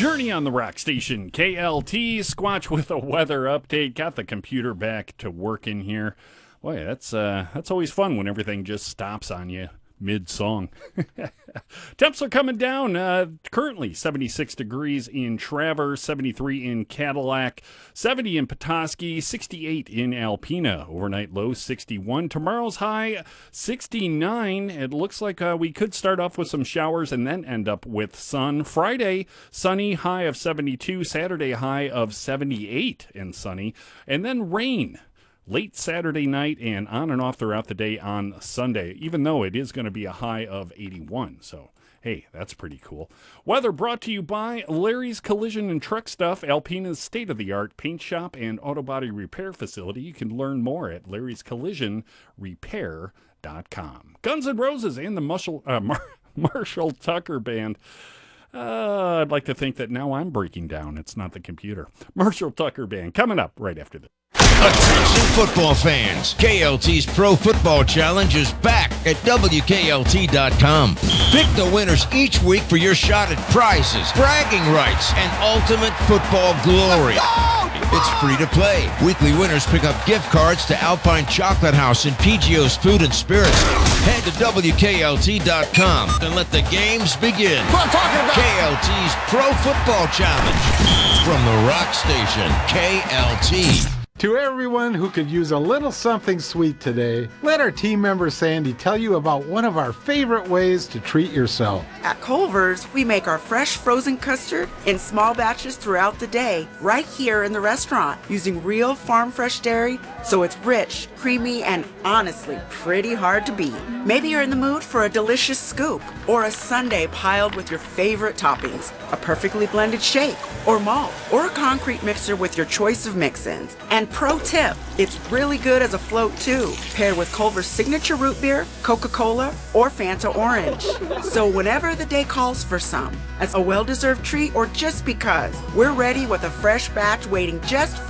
Journey on the Rock Station, KLT. Squatch with a weather update. Got the computer back to work in here. Boy, that's always fun when everything just stops on you mid-song. Temps are coming down. Currently 76 degrees in Traverse, 73 in Cadillac, 70 in Petoskey, 68 in Alpena. Overnight low 61. Tomorrow's high 69. It looks like we could start off with some showers and then end up with sun. Friday, sunny, high of 72. Saturday, high of 78 and sunny. And then rain late Saturday night and on and off throughout the day on Sunday, even though it is going to be a high of 81. So, hey, that's pretty cool. Weather brought to you by Larry's Collision and Truck Stuff, Alpena's state-of-the-art paint shop and auto body repair facility. You can learn more at larryscollisionrepair.com. Guns N' Roses and the Marshall Tucker Band. I'd like to think that now I'm breaking down. It's not the computer. Marshall Tucker Band coming up right after this. Attention football fans, KLT's Pro Football Challenge is back at WKLT.com. Pick the winners each week for your shot at prizes, bragging rights, and ultimate football glory. It's free to play. Weekly winners pick up gift cards to Alpine Chocolate House and PGO's Food and Spirits. Head to WKLT.com and let the games begin. KLT's Pro Football Challenge from the Rock Station, KLT. To everyone who could use a little something sweet today, let our team member Sandy tell you about one of our favorite ways to treat yourself. At Culver's, we make our fresh frozen custard in small batches throughout the day, right here in the restaurant, using real farm fresh dairy, so it's rich, creamy, and honestly pretty hard to beat. Maybe you're in the mood for a delicious scoop, or a sundae piled with your favorite toppings, a perfectly blended shake, or malt, or a concrete mixer with your choice of mix-ins. And pro tip, it's really good as a float too, paired with Culver's signature root beer, Coca-Cola, or Fanta Orange. So whenever the day calls for some, as a well-deserved treat or just because, we're ready with a fresh batch waiting just